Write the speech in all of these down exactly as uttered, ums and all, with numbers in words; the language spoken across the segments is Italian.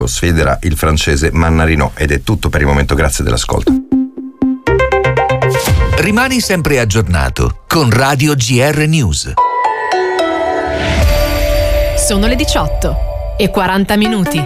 sfiderà il francese Mannarino. Ed è tutto per il momento, grazie dell'ascolto. Rimani sempre aggiornato con Radio G R News. Sono le diciotto e quaranta minuti.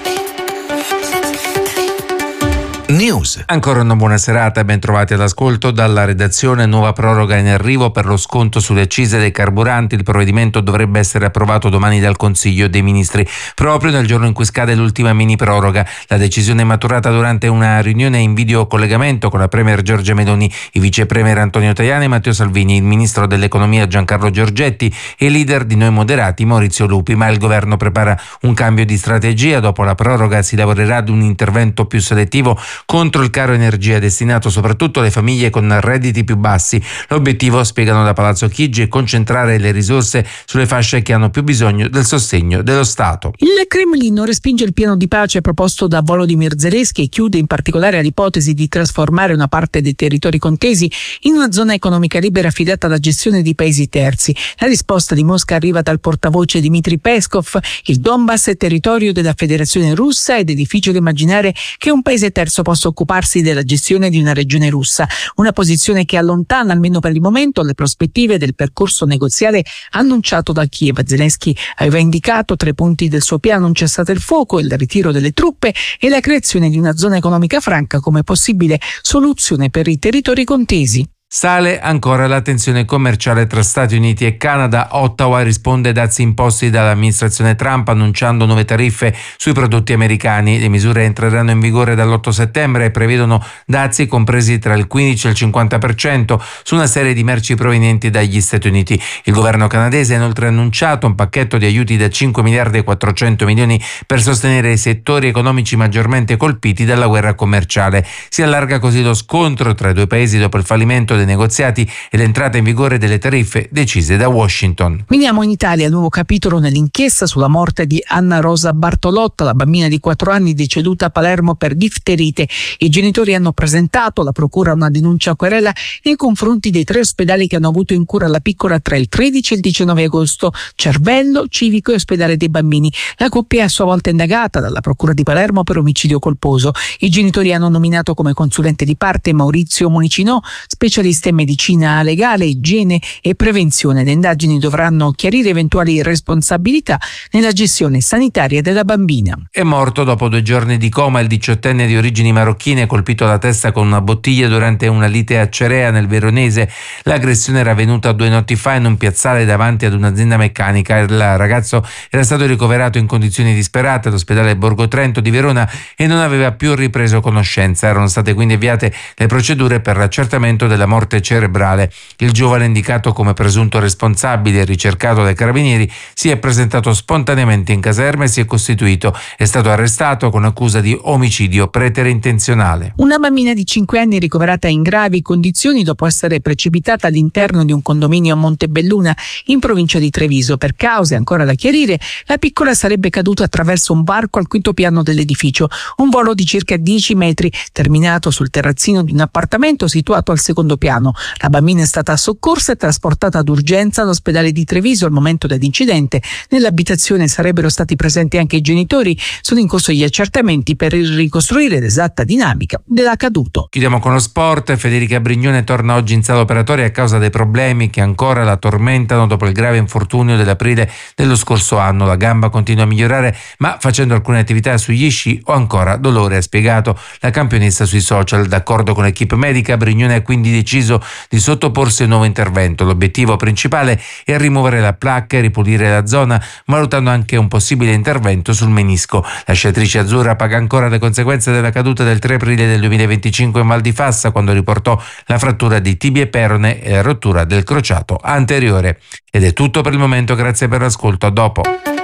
News. Ancora una buona serata, ben trovati all'ascolto dalla redazione. Nuova proroga in arrivo per lo sconto sulle accise dei carburanti. Il provvedimento dovrebbe essere approvato domani dal Consiglio dei Ministri, proprio nel giorno in cui scade l'ultima mini proroga. La decisione è maturata durante una riunione in videocollegamento con la Premier Giorgia Meloni, i vice Premier Antonio Tajani e Matteo Salvini, il ministro dell'economia Giancarlo Giorgetti e il leader di Noi Moderati Maurizio Lupi. Ma il governo prepara un cambio di strategia. Dopo la proroga si lavorerà ad un intervento più selettivo contro il caro energia, destinato soprattutto alle famiglie con redditi più bassi. L'obiettivo, spiegano da Palazzo Chigi, è concentrare le risorse sulle fasce che hanno più bisogno del sostegno dello Stato. Il Cremlino respinge il piano di pace proposto da Volodymyr Zelensky e chiude in particolare all'ipotesi di trasformare una parte dei territori contesi in una zona economica libera affidata alla gestione di paesi terzi. La risposta di Mosca arriva dal portavoce Dmitry Peskov. Il Donbass è territorio della Federazione Russa ed è difficile immaginare che un paese terzo possa occuparsi della gestione di una regione russa, una posizione che allontana, almeno per il momento, le prospettive del percorso negoziale annunciato da Kiev. Zelensky aveva indicato tre punti del suo piano: un cessate il fuoco, il ritiro delle truppe e la creazione di una zona economica franca come possibile soluzione per i territori contesi. Sale ancora la tensione commerciale tra Stati Uniti e Canada. Ottawa risponde ai dazi imposti dall'amministrazione Trump annunciando nuove tariffe sui prodotti americani. Le misure entreranno in vigore dall'otto settembre e prevedono dazi compresi tra il quindici e il cinquanta per cento su una serie di merci provenienti dagli Stati Uniti. Il governo canadese ha inoltre annunciato un pacchetto di aiuti da cinque miliardi e quattrocento milioni per sostenere i settori economici maggiormente colpiti dalla guerra commerciale. Si allarga così lo scontro tra i due paesi dopo il fallimento dei negoziati e l'entrata in vigore delle tariffe decise da Washington. Veniamo in Italia, nuovo capitolo nell'inchiesta sulla morte di Anna Rosa Bartolotta, la bambina di quattro anni deceduta a Palermo per difterite. I genitori hanno presentato alla procura una denuncia a querela nei confronti dei tre ospedali che hanno avuto in cura la piccola tra il tredici e il diciannove agosto: Cervello, Civico e Ospedale dei Bambini. La coppia è a sua volta indagata dalla procura di Palermo per omicidio colposo. I genitori hanno nominato come consulente di parte Maurizio Municinò, specialista in medicina legale, igiene e prevenzione. Le indagini dovranno chiarire eventuali responsabilità nella gestione sanitaria della bambina. È morto dopo due giorni di coma il diciottenne di origini marocchine, colpito alla testa con una bottiglia durante una lite a Cerea nel Veronese. L'aggressione era avvenuta due notti fa in un piazzale davanti ad un'azienda meccanica. Il ragazzo era stato ricoverato in condizioni disperate all'ospedale Borgo Trento di Verona e non aveva più ripreso conoscenza. Erano state quindi avviate le procedure per l'accertamento della morte cerebrale. Il giovane, indicato come presunto responsabile e ricercato dai carabinieri, si è presentato spontaneamente in caserma e si è costituito. È stato arrestato con accusa di omicidio preterintenzionale. Una bambina di cinque anni ricoverata in gravi condizioni dopo essere precipitata all'interno di un condominio a Montebelluna in provincia di Treviso. Per cause ancora da chiarire, la piccola sarebbe caduta attraverso un varco al quinto piano dell'edificio, un volo di circa dieci metri terminato sul terrazzino di un appartamento situato al secondo piano. La bambina è stata soccorsa e trasportata d'urgenza all'ospedale di Treviso. Al momento dell'incidente nell'abitazione sarebbero stati presenti anche i genitori. Sono in corso gli accertamenti per ricostruire l'esatta dinamica dell'accaduto. Chiudiamo con lo sport. Federica Brignone torna oggi in sala operatoria a causa dei problemi che ancora la tormentano dopo il grave infortunio dell'aprile dello scorso anno. La gamba continua a migliorare, ma facendo alcune attività sugli sci ho ancora dolore, ha spiegato la campionessa sui social. D'accordo con l'equipe medica, Brignone ha quindi deciso di sottoporsi a un nuovo intervento. L'obiettivo principale è rimuovere la placca e ripulire la zona, valutando anche un possibile intervento sul menisco. La sciatrice azzurra paga ancora le conseguenze della caduta del tre aprile del duemilaventicinque in Val di Fassa, quando riportò la frattura di tibia e perone e la rottura del crociato anteriore. Ed è tutto per il momento, grazie per l'ascolto, a dopo.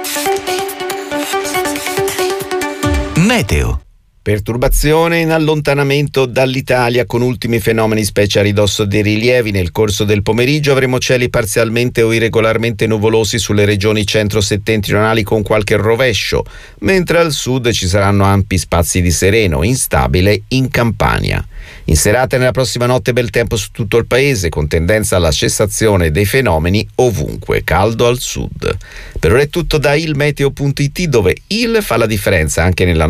Meteo. Perturbazione in allontanamento dall'Italia con ultimi fenomeni specie a ridosso dei rilievi. Nel corso del pomeriggio avremo cieli parzialmente o irregolarmente nuvolosi sulle regioni centro-settentrionali con qualche rovescio, mentre al sud ci saranno ampi spazi di sereno, instabile in Campania. In serata e nella prossima notte bel tempo su tutto il paese, con tendenza alla cessazione dei fenomeni ovunque, caldo al sud. Per ora è tutto da il meteo punto it, dove il fa la differenza anche nella